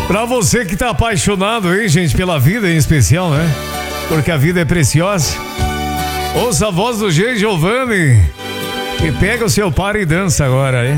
Pra você que tá apaixonado, hein, gente, pela vida em especial, né? Porque a vida é preciosa. Ouça a voz do G. Giovanni e pega o seu par e dança agora, hein?